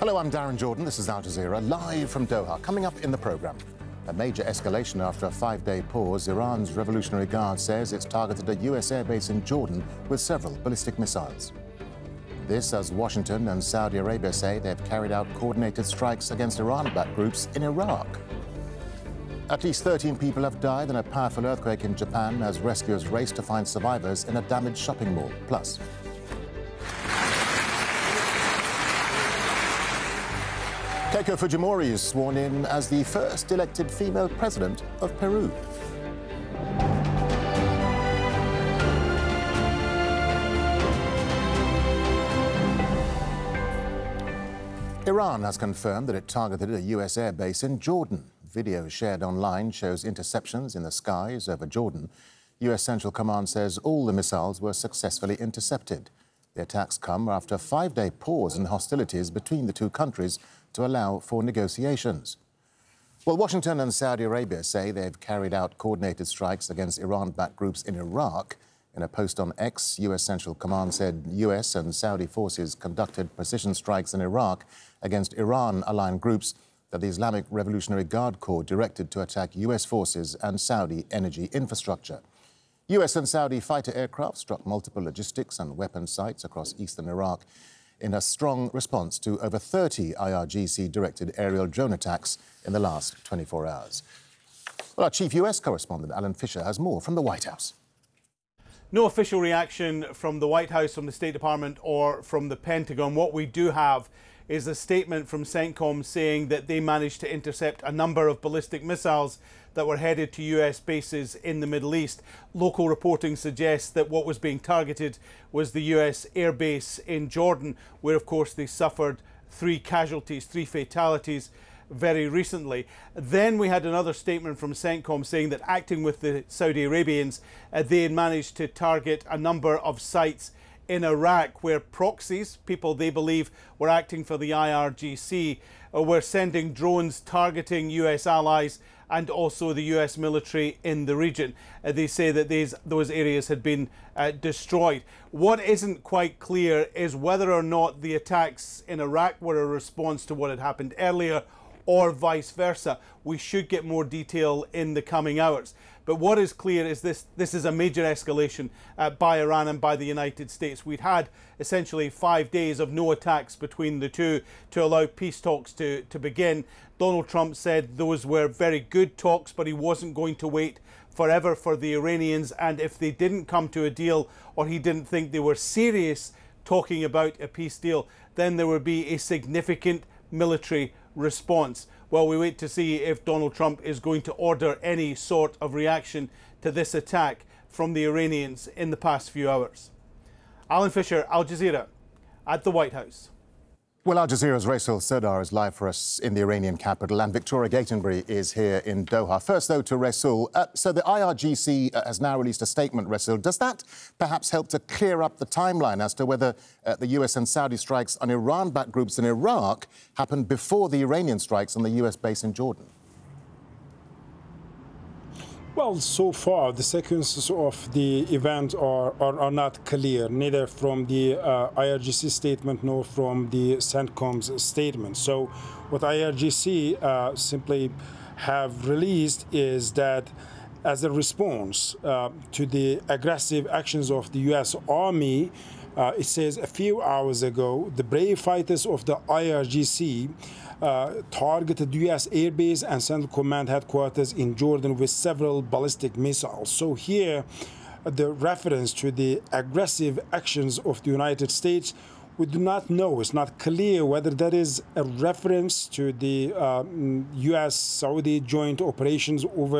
Hello, I'm Darren Jordan. This is Al Jazeera, live from Doha. Coming up in the programme, a major escalation after a 5-day pause. Iran's Revolutionary Guard says it's targeted a US airbase in Jordan with several ballistic missiles. This as Washington and Saudi Arabia say they've carried out coordinated strikes against Iran-backed groups in Iraq. At least 13 people have died in a powerful earthquake in Japan as rescuers race to find survivors in a damaged shopping mall. Plus, Keiko Fujimori is sworn in as the first elected female president of Peru. Iran has confirmed that it targeted a US airbase in Jordan. Video shared online shows interceptions in the skies over Jordan. US Central Command says all the missiles were successfully intercepted. The attacks come after a 5-day pause in hostilities between the two countries to allow for negotiations. Well, Washington and Saudi Arabia say they've carried out coordinated strikes against Iran-backed groups in Iraq. In a post on X, US Central Command said US and Saudi forces conducted precision strikes in Iraq against Iran-aligned groups that the Islamic Revolutionary Guard Corps directed to attack US forces and Saudi energy infrastructure. US and Saudi fighter aircraft struck multiple logistics and weapons sites across eastern Iraq in a strong response to over 30 IRGC-directed aerial drone attacks in the last 24 hours. Well, our chief US correspondent, Alan Fisher, has more from the White House. No official reaction from the White House, from the State Department or from the Pentagon. What we do have is a statement from CENTCOM saying that they managed to intercept a number of ballistic missiles that were headed to US bases in the Middle East. Local reporting suggests that what was being targeted was the US airbase in Jordan, where of course they suffered 3 casualties, 3 fatalities very recently. Then we had another statement from CENTCOM saying that acting with the Saudi Arabians, they had managed to target a number of sites in Iraq where proxies, people they believe were acting for the IRGC, were sending drones targeting US allies and also the US military in the region. They say that those areas had been destroyed. What isn't quite clear is whether or not the attacks in Iraq were a response to what had happened earlier or vice versa. We should get more detail in the coming hours. But what is clear is this is a major escalation by Iran and by the United States. We'd had essentially 5 days of no attacks between the two to allow peace talks to begin. Donald Trump said those were very good talks, but he wasn't going to wait forever for the Iranians. And if they didn't come to a deal, or he didn't think they were serious talking about a peace deal, then there would be a significant military response. Well, we wait to see if Donald Trump is going to order any sort of reaction to this attack from the Iranians in the past few hours. Alan Fisher, Al Jazeera, at the White House. Well, Al Jazeera's Rasul Serdar is live for us in the Iranian capital, and Victoria Gatenbury is here in Doha. First, though, to Rasul. So the IRGC has now released a statement, Rasul. Does that perhaps help to clear up the timeline as to whether the US and Saudi strikes on Iran-backed groups in Iraq happened before the Iranian strikes on the US base in Jordan? Well, so far, the sequences of the event are not clear, neither from the IRGC statement nor from the CENTCOM's statement. So what IRGC simply have released is that as a response to the aggressive actions of the U.S. Army, it says a few hours ago, the brave fighters of the IRGC targeted U.S. airbase and Central Command headquarters in Jordan with several ballistic missiles. So here, the reference to the aggressive actions of the United States, we do not know. It's not clear whether that is a reference to the U.S.-Saudi joint operations over